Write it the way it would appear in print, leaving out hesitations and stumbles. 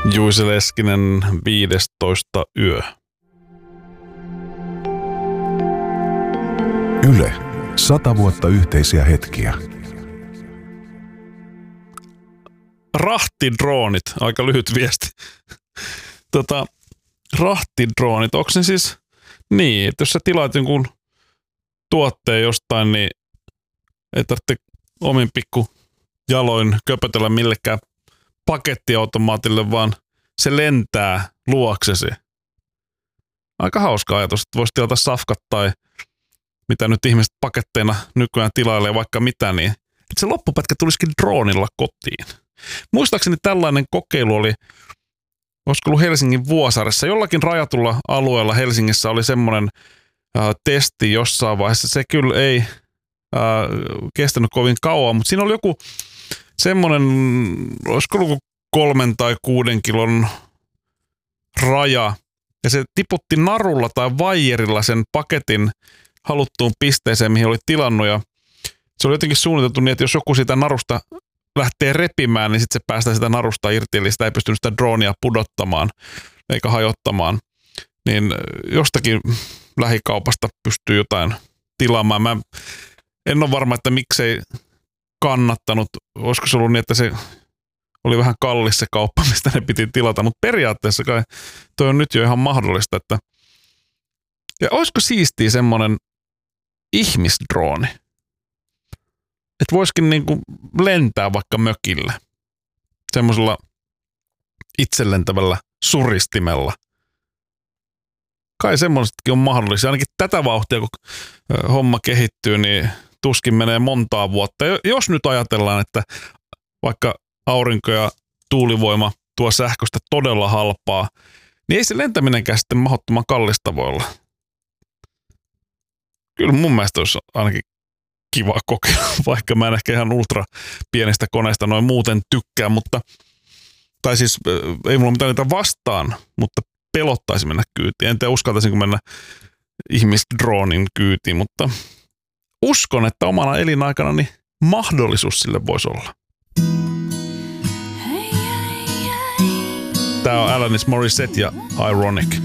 Juise Leskinen, 15. yö. Yle. 100 vuotta yhteisiä hetkiä. Rahtidroonit, aika lyhyt viesti. Rahtidroonit, onko ne siis niin, että jos sä tilaat jonkun tuotteen jostain, niin ei tarvitse omin pikku jaloin köpötellä millekään pakettiautomaatille, vaan se lentää luoksesi. Aika hauska ajatus, että voisi tilata safkat tai mitä nyt ihmiset paketteina nykyään tilailee vaikka mitä, niin että se loppupätkä tulisikin droonilla kotiin. Muistaakseni tällainen kokeilu oli, olisiko ollut Helsingin Vuosaaressa. Jollakin rajatulla alueella Helsingissä oli semmoinen testi jossain vaiheessa. Se kyllä ei kestänyt kovin kauan, mutta siinä oli joku semmoinen, olisiko ollut 3 tai 6 kilon raja. Ja se tiputti narulla tai vaijerilla sen paketin haluttuun pisteeseen, mihin oli tilannut. Ja se oli jotenkin suunniteltu niin, että jos joku siitä narusta lähtee repimään, niin sitten se päästään sitä narusta irti, eli sitä ei pystynyt sitä droonia pudottamaan eikä hajottamaan. Niin jostakin lähikaupasta pystyy jotain tilaamaan. Mä en ole varma, että miksei kannattanut. Olisiko se ollut niin, että se oli vähän kallis se kauppa, mistä ne piti tilata, mutta periaatteessa kai toi on nyt jo ihan mahdollista. Että ja olisiko siistiä semmoinen ihmisdrooni? Että voisikin niinku lentää vaikka mökillä. Semmoisella itselentävällä suristimella. Kai semmoisetkin on mahdollisia. Ainakin tätä vauhtia, kun homma kehittyy, niin tuskin menee montaa vuotta. Jos nyt ajatellaan, että vaikka aurinko- ja tuulivoima tuo sähköstä todella halpaa, niin ei se lentäminenkään sitten mahdottoman kallista voi olla. Kyllä mun mielestä olisi ainakin kiva kokeilla, vaikka mä en ehkä ihan ultra pienestä koneesta noin muuten tykkää, mutta tai siis ei mulla mitään niitä vastaan, mutta pelottaisi mennä kyytiin. En tiedä uskaltaisinko mennä ihmisdroonin kyytiin, mutta uskon, että omana elinaikanani mahdollisuus sille voisi olla. Tää on Alanis Morissette ja Ironic.